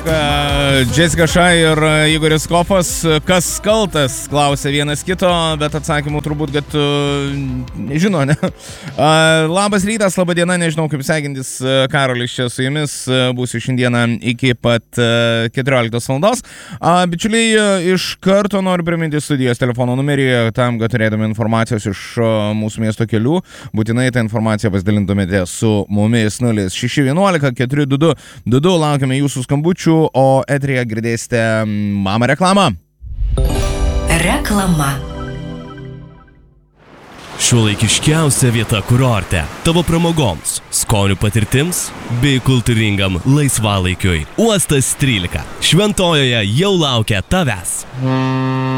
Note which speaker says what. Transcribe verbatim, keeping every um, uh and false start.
Speaker 1: Jessica Shai ir Igoris Kofas. Kas kaltas, klausia vienas kito, bet atsakymų turbūt, kad nežino, ne? Labas rytas, laba diena, nežinau kaip sekintis, Karolis čia su jumis, būsiu šiandieną iki pat keturioliktos valandos. Bičiuliai, iš karto noriu priminti studijos telefono numerį, tam, kad turėtume informacijos iš mūsų miesto kelių, būtinai tą informaciją pasidalintumėte su mumis. Nulis šeši vienuolika keturi du du du du, laukiame jūsų skambučių, o eteryje girdėsite Mama reklamą.
Speaker 2: Reklama.
Speaker 3: Šiuolaikiškiausia vieta kurorte, tavo pramogoms, skonių patirtims bei kultūringam laisvalaikiui. Uostas trylika Šventojoje jau laukia tavęs.